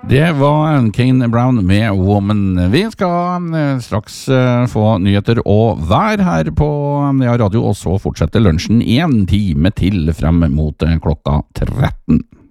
Det var Kane Brown med Woman. Vi skal straks få nyheter og vær her på Radio, og så fortsetter lunsjen 1 time til frem mot klokka 13.